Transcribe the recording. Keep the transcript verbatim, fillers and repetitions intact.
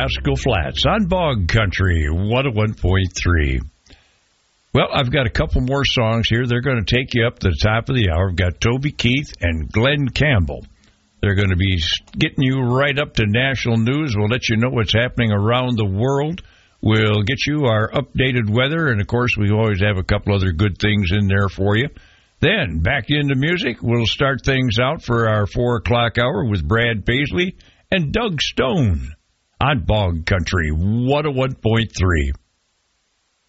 Haskell Flats on Bog Country one oh one point three. Well, I've got a couple more songs here. They're going to take you up to the top of the hour. I've got Toby Keith and Glenn Campbell. They're going to be getting you right up to national news. We'll let you know what's happening around the world. We'll get you our updated weather, and, of course, we always have a couple other good things in there for you. Then, back into music, we'll start things out for our four o'clock hour with Brad Paisley and Doug Stone on Bog Country one oh one point three.